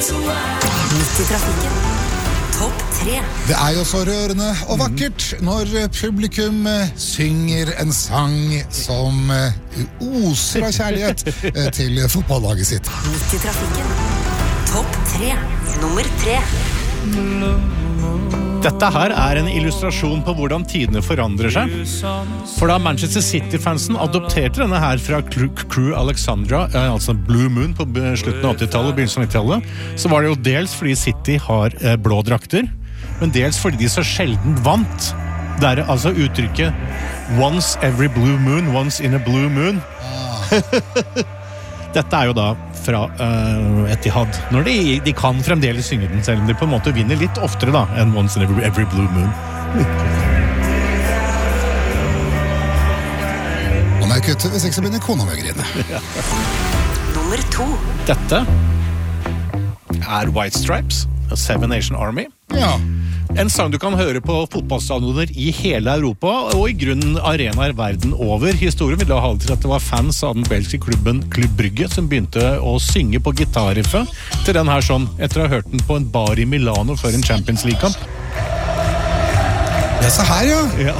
Midt i trafikken. Topp 3. Det jo så rørende og vakkert når publikum synger en sang som oser av kjærlighet til fotballaget sitt. Midt i trafikken. Topp 3. Nummer 3. Dette her en illustrasjon på hvordan tidene forandrer seg. For da Manchester City-fansen adopterte denne her fra Crew Alexandra, altså Blue Moon på slutten av 80-tallet, begynnelsen av 90-tallet, så var det jo dels fordi City har blå drakter, men dels fordi de så sjelden vant. Det altså uttrykket once every blue moon, once in a blue moon. Dette jo da fra Etihad, når de kan fremdeles synge den, selv om de på en måte vinner litt oftere da, enn once in every blue moon. Og når jeg kutter, hvis ikke så begynner kona med å grine. Nummer 2. Dette White Stripes, Seven Nation Army. Ja. En sang du kan høre på fotballstadioner i hele Europa, og i grunnen arenaer verden over. Historien vil da ha til at det var fans av den belgiske klubben Club Brugge som begynte å synge på gitarriffet til den her sånn, etter å ha hørt den på en bar i Milano før en Champions League-kamp. Det så her, ja.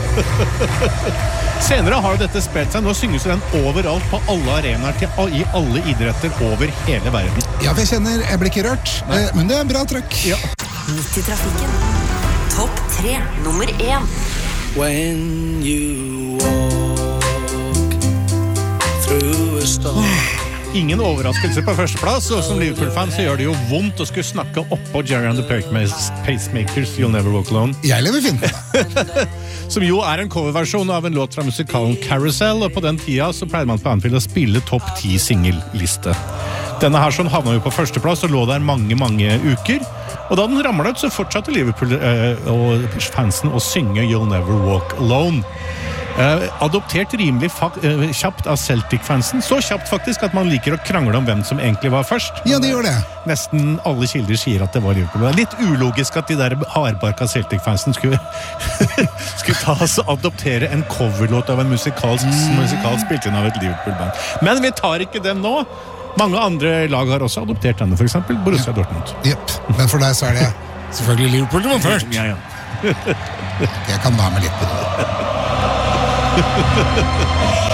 Senere har dette spilt seg. Nå synges den overalt på alle arenaer i alle idretter over hele verden. Ja, for jeg blir ikke rørt, men det bra trøkk. Ja. Midt i trafikken. Topp 3. Nummer 1. When you walk through a storm. Ingen overraskelse på førsteplass, og som Liverpool-fan så gjør det jo vondt å skulle snakke oppå Jerry and the Pacemakers You'll Never Walk Alone. Jeg lever fint med det. Som jo en coverversjon av en låt fra musikalen Carousel, og på den tida så pleide man på Anfield å spille topp 10 singelliste. Denne her sånn havnet jo på førsteplass og lå der mange uker, og da den ramlet ut så fortsatte Liverpool og fansen å synge You'll Never Walk Alone. Adoptert rimelig kjapt av Celtic-fansen, så kjapt faktisk at man liker å krangle om hvem som egentlig var først. Ja, det gjør det. Nesten alle kilder sier at det var Liverpool. Det litt ulogisk at de der hardbarka Celtic-fansen skulle ta oss og adoptere en coverlåt av en musikal spilt inn av et Liverpool-band. Men vi tar ikke den nå. Mange andre lag har også adoptert denne, for eksempel Borussia Dortmund. Jepp, men for deg så det selvfølgelig Liverpool som var først. Ja. Jeg kan være med litt på det.